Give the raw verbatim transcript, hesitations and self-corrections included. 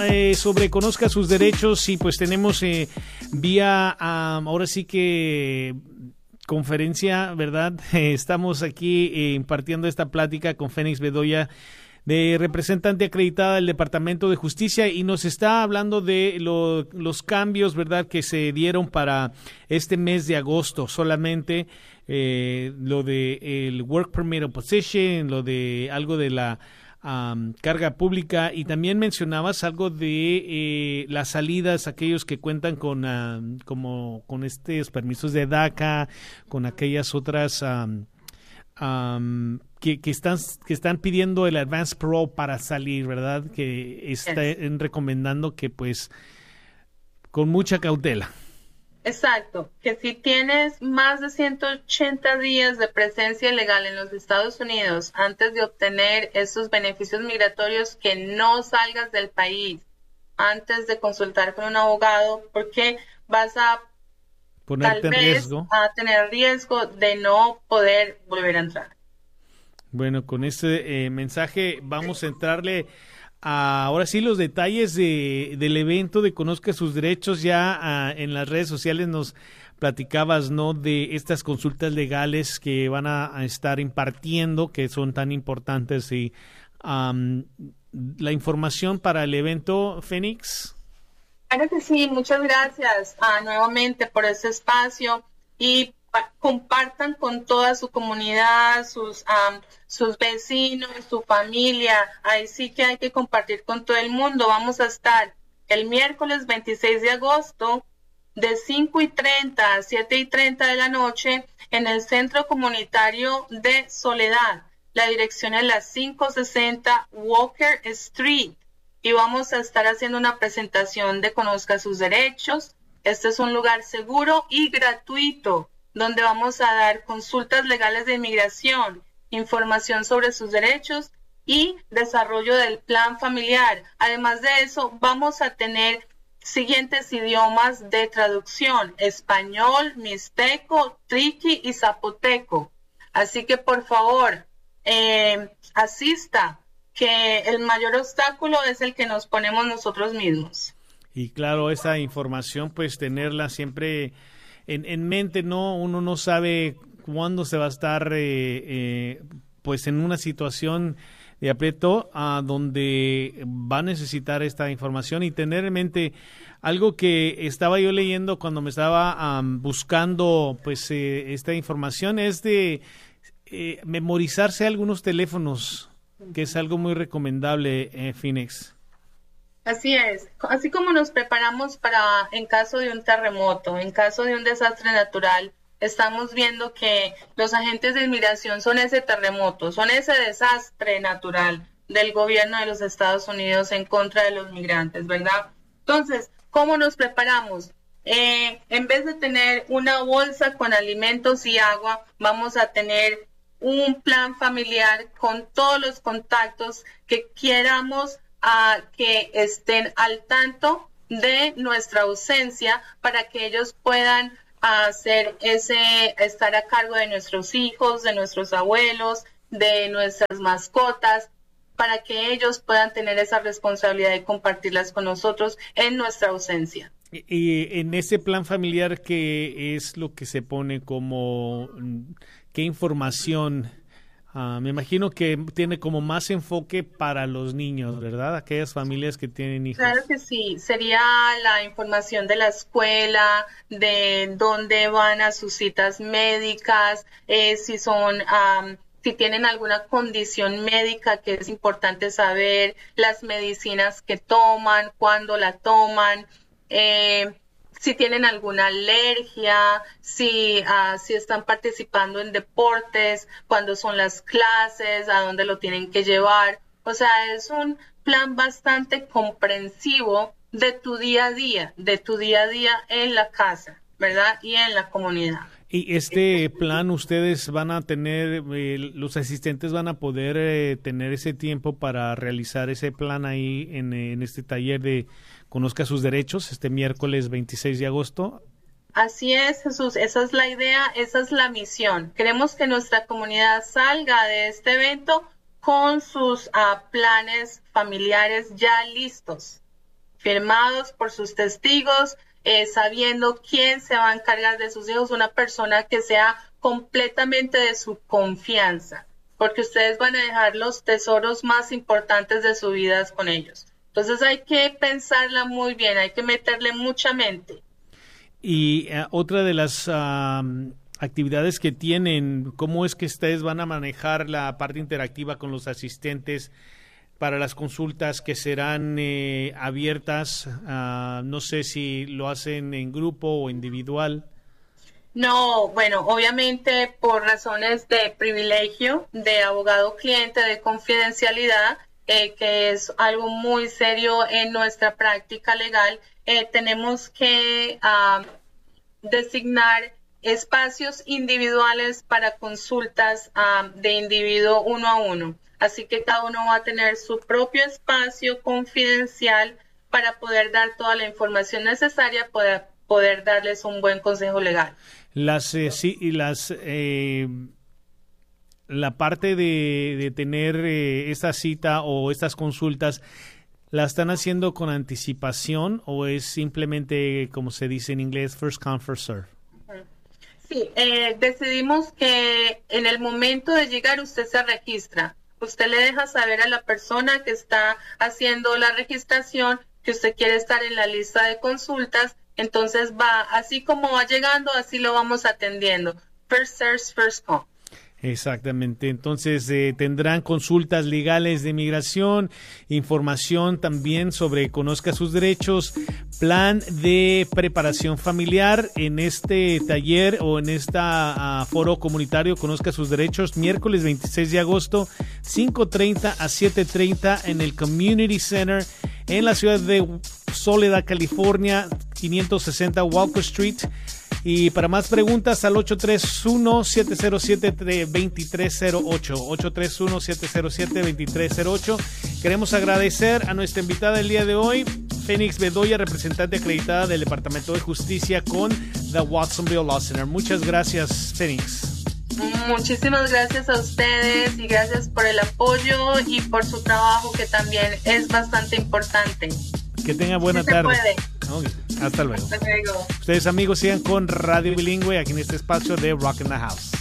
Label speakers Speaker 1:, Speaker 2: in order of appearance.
Speaker 1: Eh, sobre Conozca sus derechos y pues tenemos eh, vía, um, ahora sí que conferencia, ¿verdad? Eh, estamos aquí eh, impartiendo esta plática con Fénix Bedoya, de representante acreditada del Departamento de Justicia, y nos está hablando de lo, los cambios, ¿verdad?, que se dieron para este mes de agosto. Solamente eh, lo de el Work Permit Opposition, lo de algo de la Um, carga pública, y también mencionabas algo de eh, las salidas, aquellos que cuentan con uh, como con estos permisos de DACA, con aquellas otras um, um, que, que están que están pidiendo el Advance Parole para salir, ¿verdad? Que están recomendando que pues con mucha cautela.
Speaker 2: Exacto, que si tienes más de ciento ochenta días de presencia legal en los Estados Unidos antes de obtener esos beneficios migratorios, que no salgas del país antes de consultar con un abogado, porque vas a
Speaker 1: ponerte
Speaker 2: tal
Speaker 1: en
Speaker 2: vez
Speaker 1: riesgo.
Speaker 2: a tener riesgo de no poder volver a entrar.
Speaker 1: Bueno, con este eh, mensaje vamos a entrarle a, ahora sí, los detalles de, del evento de Conozca sus derechos. Ya uh, en las redes sociales nos platicabas, ¿no?, de estas consultas legales que van a, a estar impartiendo, que son tan importantes, y um, la información para el evento, Fénix.
Speaker 2: Claro que sí, muchas gracias uh, nuevamente por este espacio, y compartan con toda su comunidad, sus um, sus vecinos, su familia. Ahí sí que hay que compartir con todo el mundo. Vamos a estar el miércoles veintiséis de agosto de cinco y treinta a siete y treinta de la noche en el Centro Comunitario de Soledad. La dirección es la quinientos sesenta Walker Street, y vamos a estar haciendo una presentación de Conozca sus derechos. Este es un lugar seguro y gratuito, donde vamos a dar consultas legales de inmigración, información sobre sus derechos y desarrollo del plan familiar. Además de eso, vamos a tener siguientes idiomas de traducción: español, mixteco, triqui y zapoteco. Así que, por favor, eh, asista, que el mayor obstáculo es el que nos ponemos nosotros mismos.
Speaker 1: Y claro, esa información, pues tenerla siempre En, en mente, ¿no? Uno no sabe cuándo se va a estar eh, eh, pues en una situación de aprieto a donde va a necesitar esta información, y tener en mente algo que estaba yo leyendo cuando me estaba um, buscando pues eh, esta información, es de eh, memorizarse algunos teléfonos, que es algo muy recomendable, eh, Fénix.
Speaker 2: Así es, así como nos preparamos para en caso de un terremoto, en caso de un desastre natural, estamos viendo que los agentes de inmigración son ese terremoto, son ese desastre natural del gobierno de los Estados Unidos en contra de los migrantes, ¿verdad? Entonces, ¿cómo nos preparamos? Eh, en vez de tener una bolsa con alimentos y agua, vamos a tener un plan familiar con todos los contactos que quieramos a que estén al tanto de nuestra ausencia, para que ellos puedan hacer ese, estar a cargo de nuestros hijos, de nuestros abuelos, de nuestras mascotas, para que ellos puedan tener esa responsabilidad de compartirlas con nosotros en nuestra ausencia.
Speaker 1: Y, y en ese plan familiar, ¿qué es lo que se pone como, qué información? Uh, me imagino que tiene como más enfoque para los niños, ¿verdad? Aquellas familias que tienen hijos.
Speaker 2: Claro que sí. Sería la información de la escuela, de dónde van a sus citas médicas, eh, si son, um, si tienen alguna condición médica que es importante saber, las medicinas que toman, cuándo la toman, eh, si tienen alguna alergia, si, uh, si están participando en deportes, cuándo son las clases, a dónde lo tienen que llevar. O sea, es un plan bastante comprensivo de tu día a día, de tu día a día en la casa, ¿verdad? Y en la comunidad.
Speaker 1: Y este plan, ustedes van a tener, eh, los asistentes van a poder eh, tener ese tiempo para realizar ese plan ahí en, en este taller de Conozca sus derechos, este miércoles veintiséis de agosto.
Speaker 2: Así es, Jesús, esa es la idea, esa es la misión. Queremos que nuestra comunidad salga de este evento con sus uh, planes familiares ya listos. firmados por sus testigos, eh, sabiendo quién se va a encargar de sus hijos, una persona que sea completamente de su confianza, porque ustedes van a dejar los tesoros más importantes de su vida con ellos. Entonces hay que pensarla muy bien, hay que meterle mucha mente.
Speaker 1: Y uh, otra de las uh, actividades que tienen, ¿cómo es que ustedes van a manejar la parte interactiva con los asistentes para las consultas que serán eh, abiertas? Uh, no sé si lo hacen en grupo o individual.
Speaker 2: No, bueno, obviamente por razones de privilegio, de abogado-cliente, de confidencialidad, eh, que es algo muy serio en nuestra práctica legal, eh, tenemos que uh, designar espacios individuales para consultas uh, de individuo uno a uno. Así que cada uno va a tener su propio espacio confidencial para poder dar toda la información necesaria para poder darles un buen consejo legal.
Speaker 1: Las, eh, sí, y las, eh, la parte de, de tener eh, esta cita o estas consultas, ¿la están haciendo con anticipación o es simplemente, como se dice en inglés, first come, first serve?
Speaker 2: Sí, eh, decidimos que en el momento de llegar usted se registra. Usted le deja saber a la persona que está haciendo la registración que usted quiere estar en la lista de consultas. Entonces va, así como va llegando, así lo vamos atendiendo. First serve, first come.
Speaker 1: Exactamente. Entonces eh, tendrán consultas legales de migración, información también sobre Conozca sus derechos, plan de preparación familiar en este taller o en este uh, foro comunitario Conozca sus derechos, miércoles veintiséis de agosto, cinco treinta a siete treinta en el Community Center en la ciudad de Soledad, California, quinientos sesenta Walker Street. Y para más preguntas al ocho tres uno, siete cero siete, dos tres cero ocho, ocho tres uno, siete cero siete, dos tres cero ocho. Queremos agradecer a nuestra invitada el día de hoy, Fénix Bedoya, representante acreditada del Departamento de Justicia con The Watsonville Law Center. Muchas gracias, Fénix.
Speaker 2: Muchísimas gracias a ustedes y gracias por el apoyo y por su trabajo, que también es bastante importante.
Speaker 1: Que tenga buena
Speaker 2: sí
Speaker 1: tarde.
Speaker 2: Se puede.
Speaker 1: Okay. Hasta luego.
Speaker 2: Hasta luego.
Speaker 1: Ustedes, amigos, sigan con Radio Bilingüe aquí en este espacio de Rock in the House.